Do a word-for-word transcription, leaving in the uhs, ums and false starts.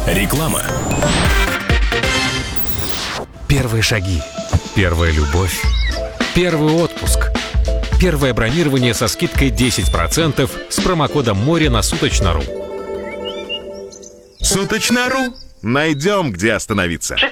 Реклама. Первые шаги. Первая любовь. Первый отпуск. Первое бронирование со скидкой десять процентов с промокодом море на Суточно.ру. Суточно.ру. Найдем, где остановиться.